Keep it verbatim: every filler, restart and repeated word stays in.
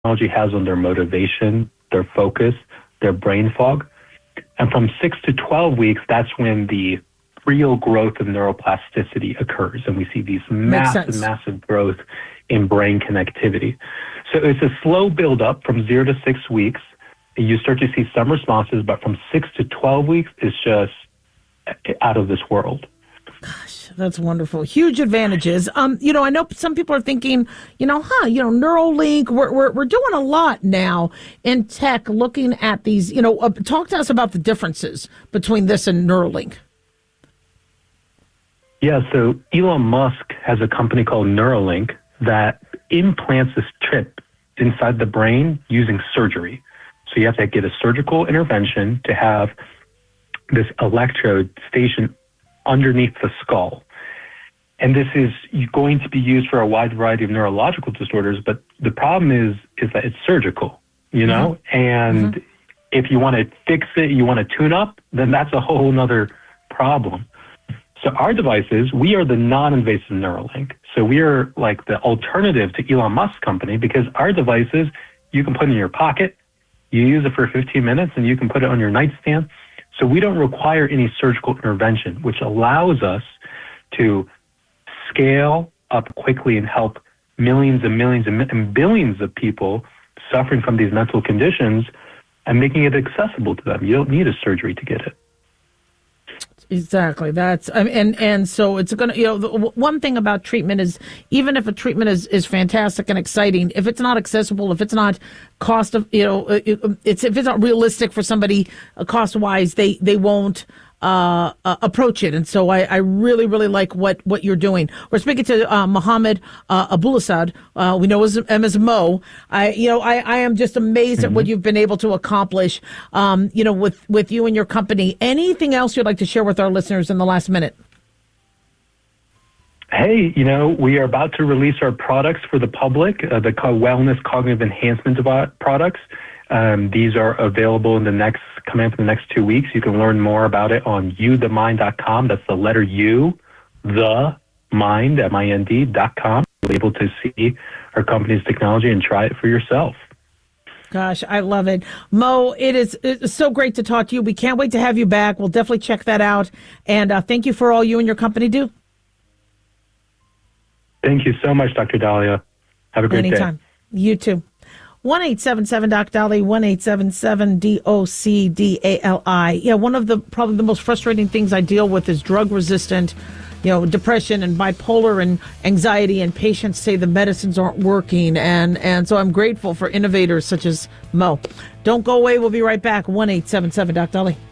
technology has on their motivation, their focus, their brain fog. And from six to twelve weeks, that's when the real growth of neuroplasticity occurs. And we see these massive, massive growth in brain connectivity. So it's a slow build up from zero to six weeks. And you start to see some responses, but from six to twelve weeks, it's just out of this world. Gosh, that's wonderful. Huge advantages. Um, you know, I know some people are thinking, you know, huh, you know, Neuralink, we're, we're, we're doing a lot now in tech looking at these, you know, uh, talk to us about the differences between this and Neuralink. Yeah, so Elon Musk has a company called Neuralink that implants this chip inside the brain using surgery. So you have to get a surgical intervention to have this electrode stationed underneath the skull. And this is going to be used for a wide variety of neurological disorders, but the problem is is that it's surgical, you know? Mm-hmm. And mm-hmm. if you want to fix it, you want to tune up, then that's a whole nother problem. So our devices, we are the non-invasive Neuralink. So we are like the alternative to Elon Musk's company, because our devices, you can put in your pocket, you use it for fifteen minutes, and you can put it on your nightstand. So we don't require any surgical intervention, which allows us to scale up quickly and help millions and millions and billions of people suffering from these mental conditions and making it accessible to them. You don't need a surgery to get it. Exactly. That's I mean, and and so it's going to, you know, the one thing about treatment is, even if a treatment is, is fantastic and exciting, if it's not accessible, if it's not cost of, you know, it, it's if it's not realistic for somebody uh, cost wise, they they won't uh, uh, approach it. And so I, I really, really like what, what you're doing. We're speaking to uh, Mohammed uh, Abulasad. Uh, we know him as Mo. I, you know, I, I am just amazed mm-hmm. at what you've been able to accomplish, um, you know, with, with you and your company. Anything else you'd like to share with our listeners in the last minute? Hey, you know, we are about to release our products for the public, uh, the wellness cognitive enhancement products. Um, these are available in the next, coming up in the next two weeks. You can learn more about it on you the mind dot com. That's the letter U, the mind, M I N D dot com. You'll be able to see our company's technology and try it for yourself. Gosh, I love it. Mo, it is it's so great to talk to you. We can't wait to have you back. We'll definitely check that out. And uh, thank you for all you and your company do. Thank you so much, Doctor Dahlia. Have a great Anytime. day. You too. one eight seven seven D O C D A L I, one eight seven seven D O C D A L I. Yeah, one of the probably the most frustrating things I deal with is drug resistant, you know, depression and bipolar and anxiety, and patients say the medicines aren't working. And, and so I'm grateful for innovators such as Mo. Don't go away. We'll be right back. one eight seven seven D O C D A L I.